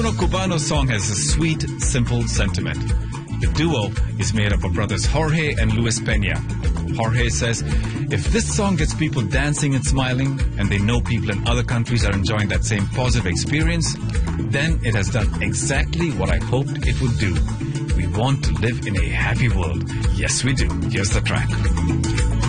Cubano song has a sweet, simple sentiment. The duo is made up of brothers Jorge and Luis Peña. Jorge says, if this song gets people dancing and smiling, and they know people in other countries are enjoying that same positive experience, then it has done exactly what I hoped it would do. We want to live in a happy world. Yes, we do. Here's the track.